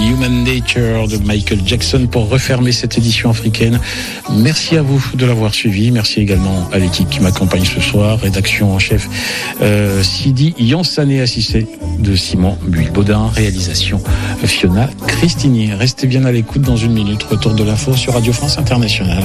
Human Nature de Michael Jackson pour refermer cette édition africaine. Merci à vous de l'avoir suivi. Merci également à l'équipe qui m'accompagne ce soir. Rédaction en chef Sidi Yansané, assisté de Simon Buis-Baudin. Réalisation Fiona Cristini. Restez bien à l'écoute. Dans une minute, retour de l'info sur Radio France Internationale.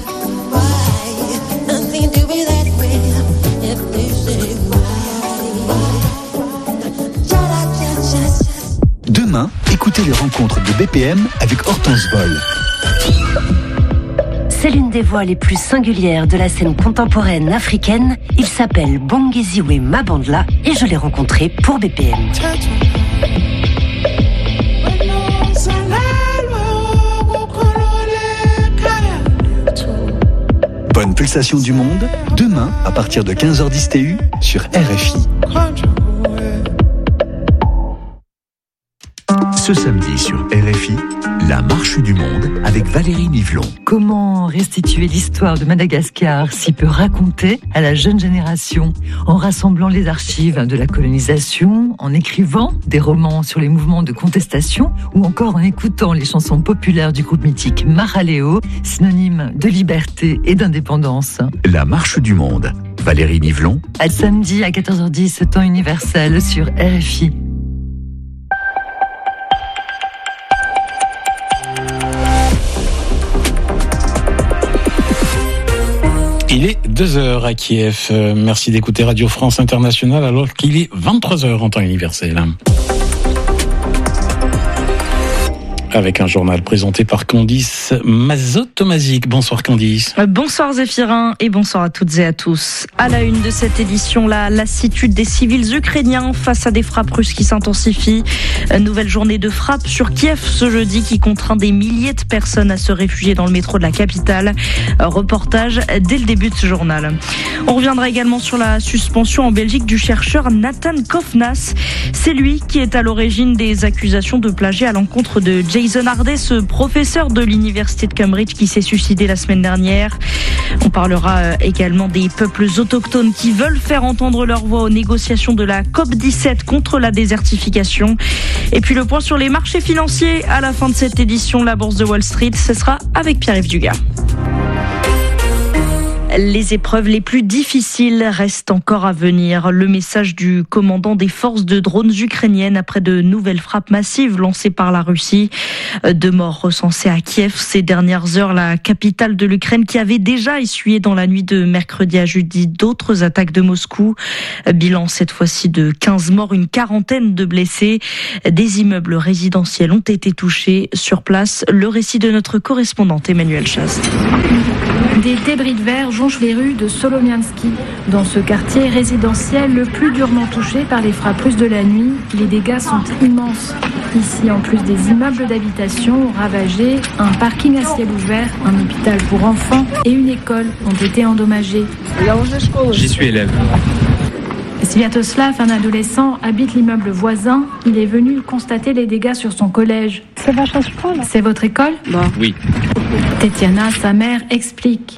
Demain, écoutez les rencontres de BPM avec Hortense Boll. C'est l'une des voix les plus singulières de la scène contemporaine africaine. Il s'appelle Bongeziwe Mabandla et je l'ai rencontré pour BPM. Bonne pulsation du monde, demain à partir de 15h10 TU sur RFI. Ce samedi sur RFI, la marche du monde avec Valérie Nivelon. Comment restituer l'histoire de Madagascar si peu racontée à la jeune génération, en rassemblant les archives de la colonisation, en écrivant des romans sur les mouvements de contestation ou encore en écoutant les chansons populaires du groupe mythique Maraleo, synonyme de liberté et d'indépendance. La marche du monde, Valérie Nivelon. À samedi à 14h10, temps universel sur RFI. Il est 2h à Kiev. Merci d'écouter Radio France Internationale alors qu'il est 23h en temps universel. Avec un journal présenté par Candice Mazot-Tomazic. Bonsoir Candice. Bonsoir Zéphirin et bonsoir à toutes et à tous. À la une de cette édition, la lassitude des civils ukrainiens face à des frappes russes qui s'intensifient. Nouvelle journée de frappe sur Kiev ce jeudi qui contraint des milliers de personnes à se réfugier dans le métro de la capitale. Reportage dès le début de ce journal. On reviendra également sur la suspension en Belgique du chercheur Nathan Kovnas. C'est lui qui est à l'origine des accusations de plagiat à l'encontre de Jason Hardet, ce professeur de l'université de Cambridge qui s'est suicidé la semaine dernière. On parlera également des peuples autochtones qui veulent faire entendre leur voix aux négociations de la COP17 contre la désertification. Et puis le point sur les marchés financiers à la fin de cette édition, la bourse de Wall Street, ce sera avec Pierre-Yves Dugas. Les épreuves les plus difficiles restent encore à venir. Le message du commandant des forces de drones ukrainiennes après de nouvelles frappes massives lancées par la Russie. 2 morts recensés à Kiev ces dernières heures, la capitale de l'Ukraine qui avait déjà essuyé dans la nuit de mercredi à jeudi d'autres attaques de Moscou. Bilan cette fois-ci de 15 morts, une quarantaine de blessés. Des immeubles résidentiels ont été touchés sur place. Le récit de notre correspondante Emmanuel Chast. Des débris de verre jonchent les rues de Solomiansky. Dans ce quartier résidentiel le plus durement touché par les frappes russes de la nuit, les dégâts sont immenses. Ici, en plus des immeubles d'habitation ravagés, un parking à ciel ouvert, un hôpital pour enfants et une école ont été endommagés. J'y suis élève. Sviatoslav, un adolescent, habite l'immeuble voisin. Il est venu constater les dégâts sur son collège. C'est votre école ? Oui. Tetiana, sa mère, explique.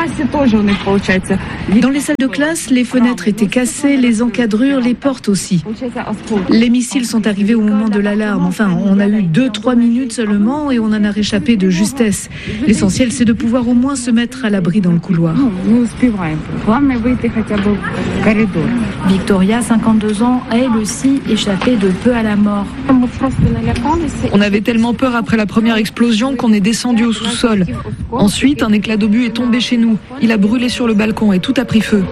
Dans les salles de classe, les fenêtres étaient cassées, les encadrures, les portes aussi. Les missiles sont arrivés au moment de l'alarme. Enfin, on a eu 2-3 minutes seulement et on en a réchappé de justesse. L'essentiel, c'est de pouvoir au moins se mettre à l'abri dans le couloir. Victoria, 52 ans, a elle aussi échappé de peu à la mort. On avait tellement peur après la première explosion qu'on est descendu au sous-sol. Ensuite, un éclat d'obus est tombé chez nous. Il a brûlé sur le balcon et tout a pris feu.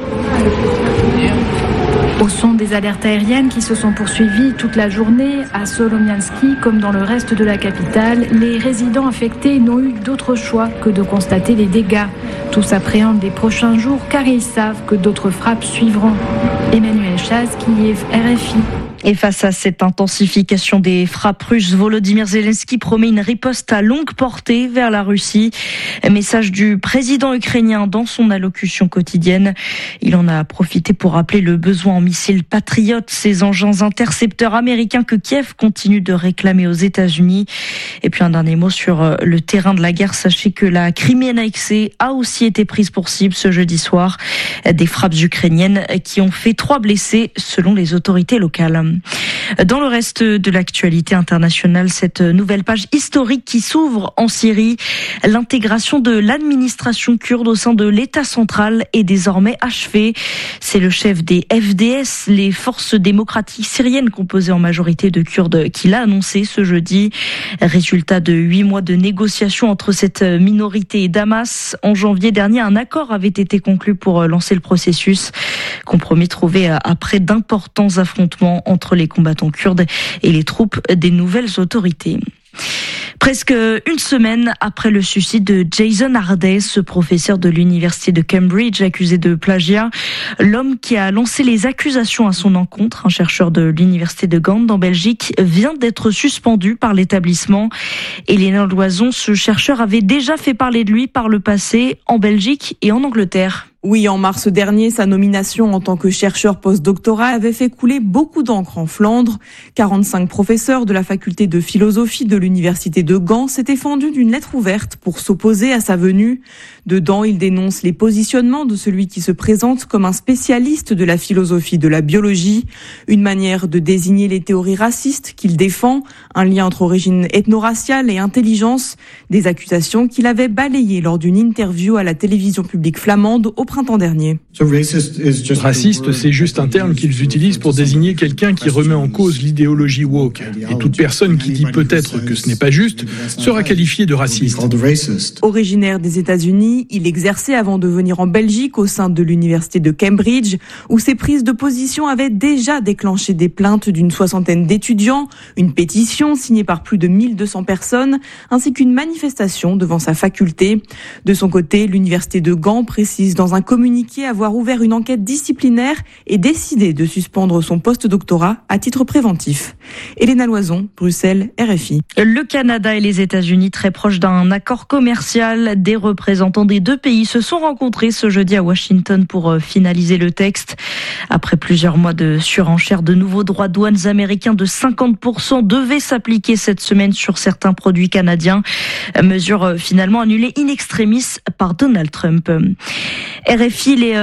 Au son des alertes aériennes qui se sont poursuivies toute la journée, à Solomiansky comme dans le reste de la capitale, les résidents affectés n'ont eu d'autre choix que de constater les dégâts. Tous appréhendent les prochains jours car ils savent que d'autres frappes suivront. Emmanuel Chaz, Kiev, RFI. Et face à cette intensification des frappes russes, Volodymyr Zelensky promet une riposte à longue portée vers la Russie. Message du président ukrainien dans son allocution quotidienne. Il en a profité pour rappeler le besoin en missiles patriotes, ces engins intercepteurs américains que Kiev continue de réclamer aux États-Unis. Et puis un dernier mot sur le terrain de la guerre. Sachez que la Crimée annexée a aussi été prise pour cible ce jeudi soir. Des frappes ukrainiennes qui ont fait 3 blessés selon les autorités locales. Dans le reste de l'actualité internationale, cette nouvelle page historique qui s'ouvre en Syrie, l'intégration de l'administration kurde au sein de l'État central est désormais achevée. C'est le chef des FDS, les forces démocratiques syriennes composées en majorité de Kurdes, qui l'a annoncé ce jeudi. Résultat de 8 mois de négociations entre cette minorité et Damas. En janvier dernier, un accord avait été conclu pour lancer le processus. Compromis trouvé après d'importants affrontements entre les combattants kurdes et les troupes des nouvelles autorités. Presque une semaine après le suicide de Jason Harday, ce professeur de l'université de Cambridge accusé de plagiat, l'homme qui a lancé les accusations à son encontre, un chercheur de l'université de Gand en Belgique, vient d'être suspendu par l'établissement. Elena Loison, ce chercheur avait déjà fait parler de lui par le passé en Belgique et en Angleterre. Oui, en mars dernier, sa nomination en tant que chercheur post-doctorat avait fait couler beaucoup d'encre en Flandre. 45 professeurs de la faculté de philosophie de l'université de Gand s'étaient fendus d'une lettre ouverte pour s'opposer à sa venue. Dedans, il dénonce les positionnements de celui qui se présente comme un spécialiste de la philosophie de la biologie, une manière de désigner les théories racistes qu'il défend, un lien entre origine ethno-raciale et intelligence, des accusations qu'il avait balayées lors d'une interview à la télévision publique flamande au printemps dernier. Raciste, c'est juste un terme qu'ils utilisent pour désigner quelqu'un qui remet en cause l'idéologie woke. Et toute personne qui dit peut-être que ce n'est pas juste sera qualifiée de raciste. Originaire des États-Unis, il exerçait avant de venir en Belgique au sein de l'université de Cambridge, où ses prises de position avaient déjà déclenché des plaintes d'une 60aine d'étudiants, une pétition signée par plus de 1200 personnes, ainsi qu'une manifestation devant sa faculté. De son côté, l'université de Gand précise dans un communiqué avoir ouvert une enquête disciplinaire et décidé de suspendre son post-doctorat à titre préventif. Elena Loison, Bruxelles, RFI. Le Canada et les États-Unis, très proches d'un accord commercial, des représentants des deux pays se sont rencontrés ce jeudi à Washington pour finaliser le texte. Après plusieurs mois de surenchère, de nouveaux droits de douane américains de 50% devaient s'appliquer cette semaine sur certains produits canadiens. Mesure finalement annulée in extremis par Donald Trump. RFI, il est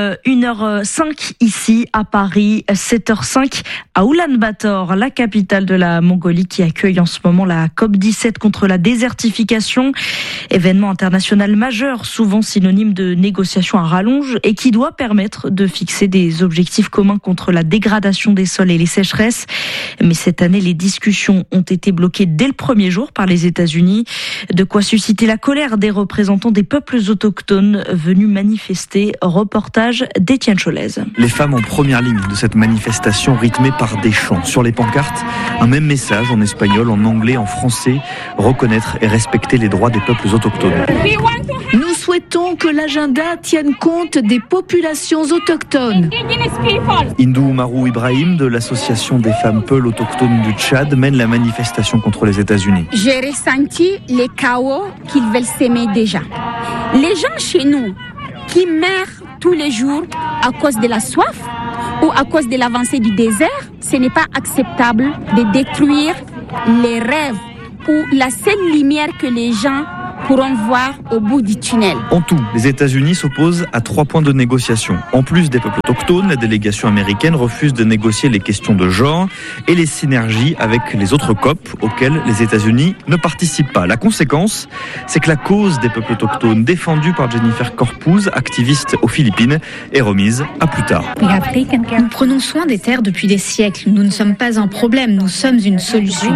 1h05 ici à Paris, 7h05 à Oulan-Bator, la capitale de la Mongolie qui accueille en ce moment la COP17 contre la désertification. Événement international majeur, souvent synonyme de négociations à rallonge et qui doit permettre de fixer des objectifs communs contre la dégradation des sols et les sécheresses. Mais cette année, les discussions ont été bloquées dès le premier jour par les États-Unis. De quoi susciter la colère des représentants des peuples autochtones venus manifester. Reportage d'Étienne Cholez. Les femmes en première ligne de cette manifestation rythmée par des chants. Sur les pancartes, un même message en espagnol, en anglais, en français. Reconnaître et respecter les droits des peuples autochtones. Nous souhaitons que l'agenda tienne compte des populations autochtones. Hindou Marou Ibrahim de l'association des femmes Peuls autochtones du Tchad mène la manifestation contre les États-Unis. J'ai ressenti les chaos qu'ils veulent s'aimer déjà. Les gens chez nous qui meurent tous les jours à cause de la soif ou à cause de l'avancée du désert, ce n'est pas acceptable de détruire les rêves ou la seule lumière que les gens pourront voir au bout du tunnel. En tout, les États-Unis s'opposent à 3 points de négociation. En plus des peuples autochtones, la délégation américaine refuse de négocier les questions de genre et les synergies avec les autres COP auxquelles les États-Unis ne participent pas. La conséquence, c'est que la cause des peuples autochtones défendue par Jennifer Corpuz, activiste aux Philippines, est remise à plus tard. Nous prenons soin des terres depuis des siècles. Nous ne sommes pas un problème, nous sommes une solution.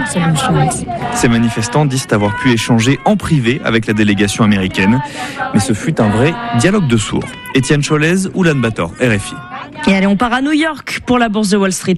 Ces manifestants disent avoir pu échanger en privé avec la délégation américaine. Mais ce fut un vrai dialogue de sourds. Étienne Cholez, Oulan-Bator, RFI. Et allez, on part à New York pour la bourse de Wall Street.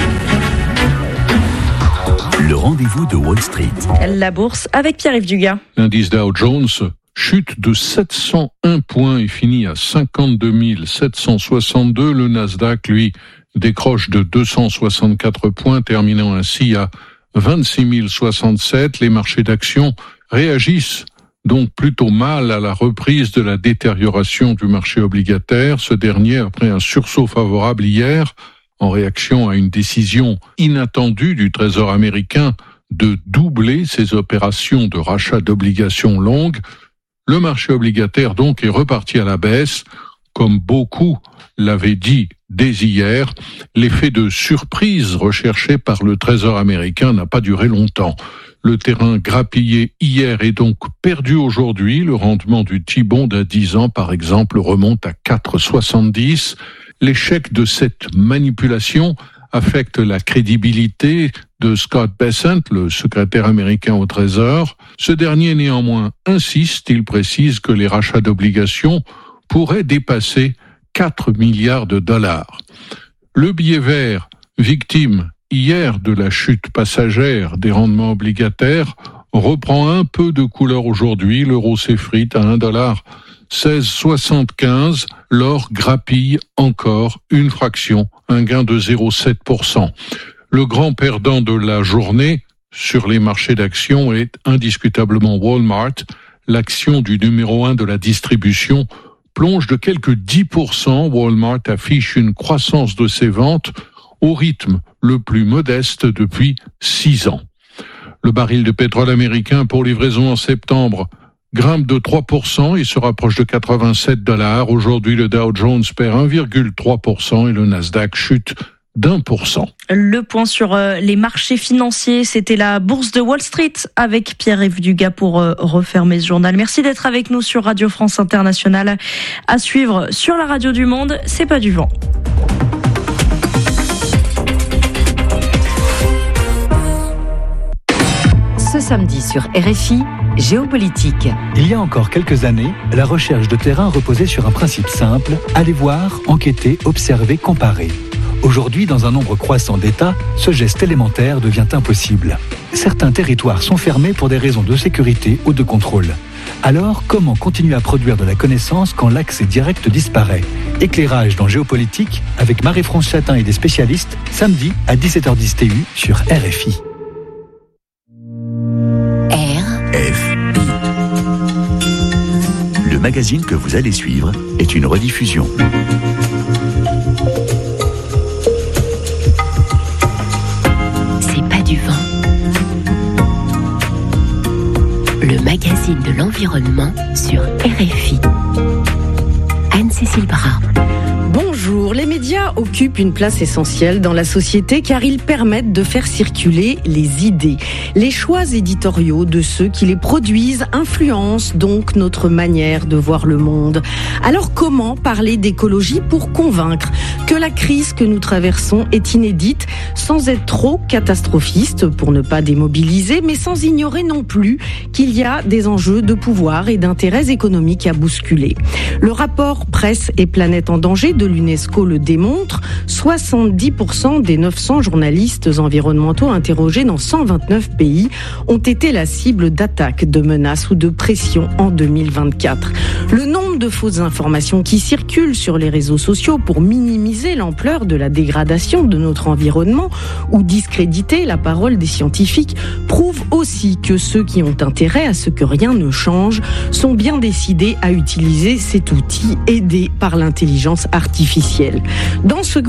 Le rendez-vous de Wall Street. La bourse avec Pierre-Yves Dugas. L'indice Dow Jones chute de 701 points et finit à 52 762. Le Nasdaq, lui, décroche de 264 points, terminant ainsi à 26 067. Les marchés d'actions réagissent donc plutôt mal à la reprise de la détérioration du marché obligataire. Ce dernier, après un sursaut favorable hier, en réaction à une décision inattendue du Trésor américain de doubler ses opérations de rachat d'obligations longues, le marché obligataire donc est reparti à la baisse, comme beaucoup l'avaient dit dès hier. L'effet de surprise recherché par le Trésor américain n'a pas duré longtemps. Le terrain grappillé hier est donc perdu aujourd'hui. Le rendement du T-bond à 10 ans, par exemple, remonte à 4,70. L'échec de cette manipulation affecte la crédibilité de Scott Bessent, le secrétaire américain au Trésor. Ce dernier, néanmoins, insiste. Il précise que les rachats d'obligations pourraient dépasser 4 milliards de dollars. Le billet vert, victime hier de la chute passagère des rendements obligataires, reprend un peu de couleur aujourd'hui. L'euro s'effrite à $1,1675. L'or grappille encore une fraction, un gain de 0,7%. Le grand perdant de la journée sur les marchés d'actions est indiscutablement Walmart. L'action du numéro 1 de la distribution plonge de quelques 10%. Walmart affiche une croissance de ses ventes au rythme le plus modeste depuis 6 ans. Le baril de pétrole américain pour livraison en septembre grimpe de 3% et se rapproche de $87. Aujourd'hui, le Dow Jones perd 1,3% et le Nasdaq chute d'1%. Le point sur les marchés financiers, c'était la bourse de Wall Street avec Pierre-Yves Dugas pour refermer ce journal. Merci d'être avec nous sur Radio France Internationale. À suivre sur la radio du Monde, c'est pas du vent. Ce samedi sur RFI, Géopolitique. Il y a encore quelques années, la recherche de terrain reposait sur un principe simple, aller voir, enquêter, observer, comparer. Aujourd'hui, dans un nombre croissant d'États, ce geste élémentaire devient impossible. Certains territoires sont fermés pour des raisons de sécurité ou de contrôle. Alors, comment continuer à produire de la connaissance quand l'accès direct disparaît ? Éclairage dans Géopolitique avec Marie-France Chatin et des spécialistes, samedi à 17h10 TU sur RFI. Le magazine que vous allez suivre est une rediffusion. C'est pas du vent. Le magazine de l'environnement sur RFI. Anne-Cécile Bras. Bonjour, les médias occupent une place essentielle dans la société car ils permettent de faire circuler les idées. Les choix éditoriaux de ceux qui les produisent influencent donc notre manière de voir le monde. Alors comment parler d'écologie pour convaincre que la crise que nous traversons est inédite sans être trop catastrophiste pour ne pas démobiliser mais sans ignorer non plus qu'il y a des enjeux de pouvoir et d'intérêts économiques à bousculer. Le rapport Presse et Planète en danger de l'UNESCO le démontre, 70% des 900 journalistes environnementaux interrogés dans 129 pays ont été la cible d'attaques, de menaces ou de pressions en 2024. Le nombre de fausses informations qui circulent sur les réseaux sociaux pour minimiser l'ampleur de la dégradation de notre environnement ou discréditer la parole des scientifiques prouve aussi que ceux qui ont intérêt à ce que rien ne change sont bien décidés à utiliser cet outil aidé par l'intelligence artificielle. Dans ce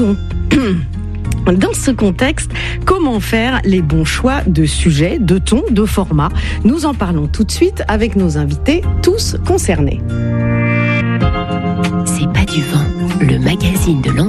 contexte, comment faire les bons choix de sujets, de ton, de format ? Nous en parlons tout de suite avec nos invités, tous concernés. C'est pas du vent, le magazine de l'environnement.